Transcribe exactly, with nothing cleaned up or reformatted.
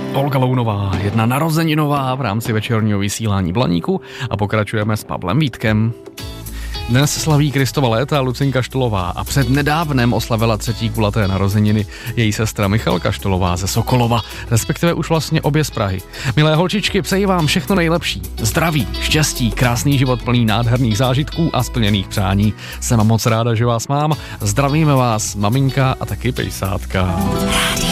Olga Lounová, jedna narozeninová v rámci večerního vysílání Blaníku a pokračujeme s Pavlem Vítkem. Dnes slaví Kristova léta Lucinka Štolová a před nedávnem oslavila třetí kulaté narozeniny její sestra Michalka Štolová ze Sokolova, respektive už vlastně obě z Prahy. Milé holčičky, přeji vám všechno nejlepší. Zdraví, štěstí, krásný život plný nádherných zážitků a splněných přání. Jsem moc ráda, že vás mám. Zdravíme vás maminka a taky pejsátka.